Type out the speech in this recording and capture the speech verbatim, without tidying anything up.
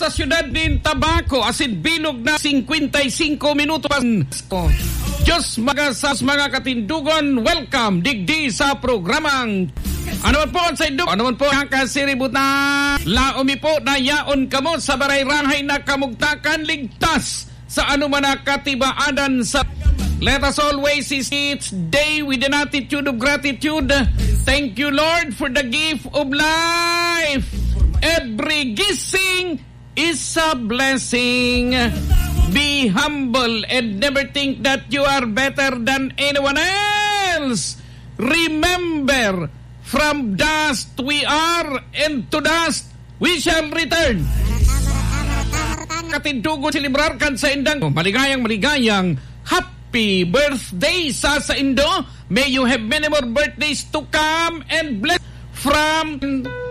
sa siyudad din Tabaco, asin bilog na fifty-five minuto pa. Diyos magasas mga katindugon, welcome digdi sa programang ano man po sa indog, ano man po ang kasiribut na laomi po na yaon kamo sa baray-rahay na kamugtakan ligtas sa anuman na katibaadan sa. Let us always see each day with an attitude of gratitude. Thank you, Lord, for the gift of life. Every gising is a blessing. Be humble and never think that you are better than anyone else. Remember, from dust we are, and to dust we shall return. Katindugo silibrar kan sa indang maligayang maligayang happy birthday sa sa Indo. May you have many more birthdays to come and bless from